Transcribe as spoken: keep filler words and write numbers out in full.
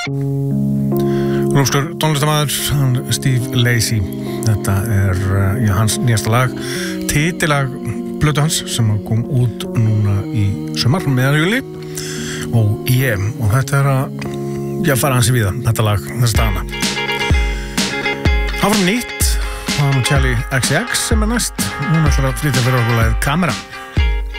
Rúmskur tónlistarmaður Steve Lacy. Þetta er já, hans nýjasta lag, titilag plötu hans sem kom út núna í sumar meðan júli og ég og þetta er að já, fara hans í víða, þetta lag, þessi dagana. Áfram nýtt, það var nú Charlie X C X sem er næst. Hún ætlar að flytja fyrir okkur lagið Kamera.